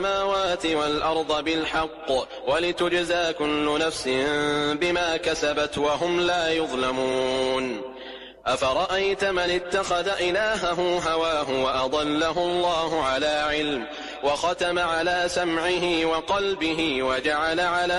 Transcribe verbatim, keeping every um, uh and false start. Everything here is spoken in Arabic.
السماوات والأرض بالحق ولتجزى كل نفس بما كسبت وهم لا يظلمون. أفرأيت من اتخذ إلهه هواه وأضله الله على علم وختم على سمعه وقلبه وجعل على